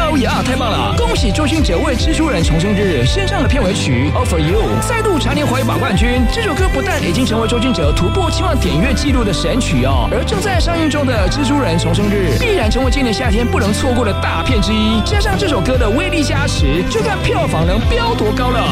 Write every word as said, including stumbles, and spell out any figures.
哦呀，太棒了！恭喜周兴哲为蜘蛛人重生日献上了片尾曲《All For You》，再度蝉联华语榜冠军。这首歌不但已经成为周兴哲突破千万点阅纪录的神曲哦，而正在上映中的《蜘蛛人重生日》必然成为今年夏天不能错过的大片之一。加上这首歌的威力加持，就看票房能飙多高了。